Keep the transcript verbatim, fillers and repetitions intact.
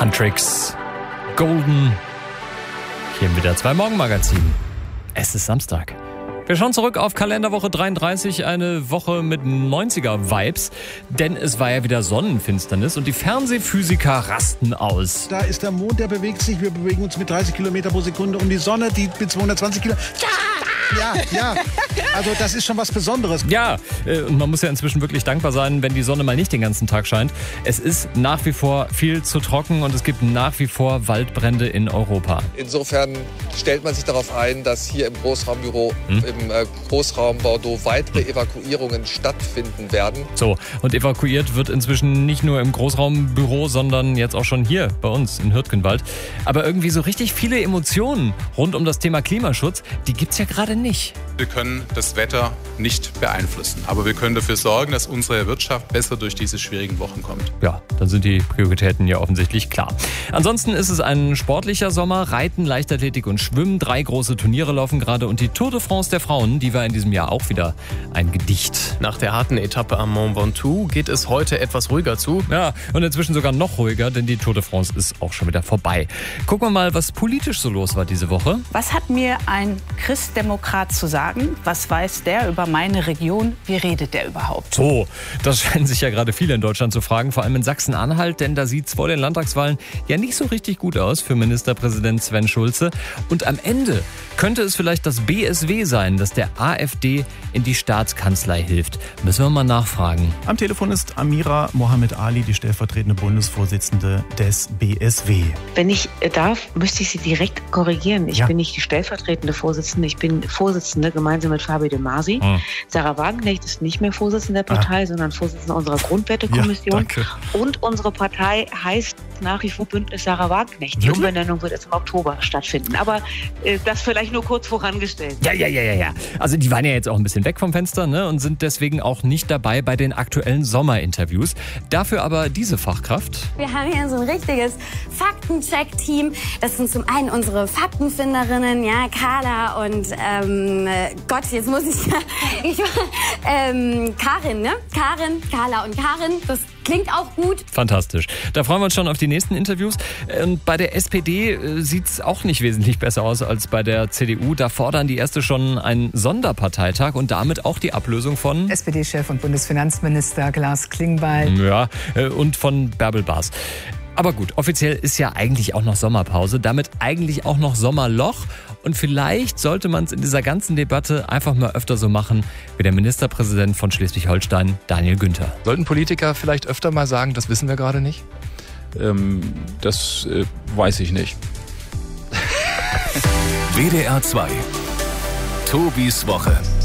Huntrix, Golden. Hier im W D R zwei Morgenmagazin. Es ist Samstag. Wir schauen zurück auf Kalenderwoche dreiunddreißig, eine Woche mit neunziger-Vibes, denn es war ja wieder Sonnenfinsternis und die Fernsehphysiker rasten aus. Da ist der Mond, der bewegt sich, wir bewegen uns mit dreißig Kilometer pro Sekunde um die Sonne, die mit zweihundertzwanzig Kilometer. Ja, ja, also das ist schon was Besonderes. Ja, und man muss ja inzwischen wirklich dankbar sein, wenn die Sonne mal nicht den ganzen Tag scheint. Es ist nach wie vor viel zu trocken und es gibt nach wie vor Waldbrände in Europa. Insofern stellt man sich darauf ein, dass hier im Großraumbüro, hm? im äh, Großraum Bordeaux weitere Evakuierungen stattfinden werden. So, und evakuiert wird inzwischen nicht nur im Großraumbüro, sondern jetzt auch schon hier bei uns in Hürtgenwald. Aber irgendwie so richtig viele Emotionen rund um das Thema Klimaschutz, die gibt's ja gerade nicht. Wir können das Wetter nicht beeinflussen, aber wir können dafür sorgen, dass unsere Wirtschaft besser durch diese schwierigen Wochen kommt. Ja, dann sind die Prioritäten ja offensichtlich klar. Ansonsten ist es ein sportlicher Sommer. Reiten, Leichtathletik und Schwimmen. Drei große Turniere laufen gerade und die Tour de France der Frauen, die war in diesem Jahr auch wieder ein Gedicht. Nach der harten Etappe am Mont Ventoux geht es heute etwas ruhiger zu. Ja, und inzwischen sogar noch ruhiger, denn die Tour de France ist auch schon wieder vorbei. Gucken wir mal, was politisch so los war diese Woche. Was hat mir ein Christdemokrat zu sagen? Was weiß der über meine Region? Wie redet der überhaupt? So, das scheinen sich ja gerade viele in Deutschland zu fragen, vor allem in Sachsen-Anhalt, denn da sieht es vor den Landtagswahlen ja nicht so richtig gut aus für Ministerpräsident Sven Schulze. Und am Ende könnte es vielleicht das B S W sein, das der AfD in die Staatskanzlei hilft. Müssen wir mal nachfragen. Am Telefon ist Amira Mohammed Ali, die stellvertretende Bundesvorsitzende des B S W. Wenn ich darf, müsste ich Sie direkt korrigieren. Ich ja. bin nicht die stellvertretende Vorsitzende, ich bin Vorsitzende gemeinsam mit Fabi de Masi. Hm. Sarah Wagenknecht ist nicht mehr Vorsitzende der Partei, ah. sondern Vorsitzende unserer Grundwertekommission. Ja, und unsere Partei heißt nach wie vor Bündnis Sarah Wagenknecht. Die Wirklich? Umbenennung wird erst im Oktober stattfinden. Aber äh, das vielleicht nur kurz vorangestellt. Ja, ja, ja, ja, ja. Also die waren ja jetzt auch ein bisschen weg vom Fenster, ne, und sind deswegen auch nicht dabei bei den aktuellen Sommerinterviews. Dafür aber diese Fachkraft. Wir haben hier so ein richtiges Faktencheck-Team. Das sind zum einen unsere Faktenfinderinnen, ja, Carla und ähm, Gott, jetzt muss ich, ich ähm, Karin, ne? Karin, Carla und Karin. Das klingt auch gut. Fantastisch. Da freuen wir uns schon auf die nächsten Interviews. Und bei der S P D sieht es auch nicht wesentlich besser aus als bei der C D U. Da fordern die Erste schon einen Sonderparteitag und damit auch die Ablösung von S P D-Chef und Bundesfinanzminister Klaus Klingbeil. Ja, und von Bärbel Baas. Aber gut, offiziell ist ja eigentlich auch noch Sommerpause, damit eigentlich auch noch Sommerloch. Und vielleicht sollte man es in dieser ganzen Debatte einfach mal öfter so machen wie der Ministerpräsident von Schleswig-Holstein, Daniel Günther. Sollten Politiker vielleicht öfter mal sagen, das wissen wir gerade nicht? Ähm, das äh, weiß ich nicht. W D R zwei. Tobis Woche.